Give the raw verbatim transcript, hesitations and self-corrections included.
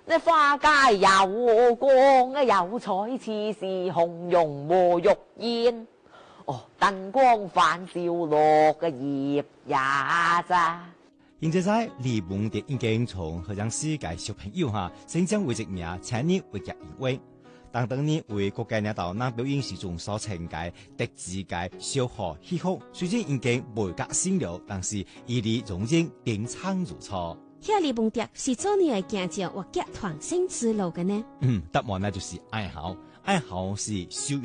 那花街有光啊，有彩似是紅絨和玉燕。哦，燈光反照落嘅葉也咋。 現在在李夢蝶已經從好像世界小朋友哈，先將為一名青年為夾因為，當當年為國家領導那表演時中所呈嘅特質嘅小河戲曲，雖然已經未革新了，但是伊哋仍然點唱如初。 遐李夢蝶是做你嚟行着或夾團星之路嘅呢？ 嗯，答案呢就是愛好，愛好是修養。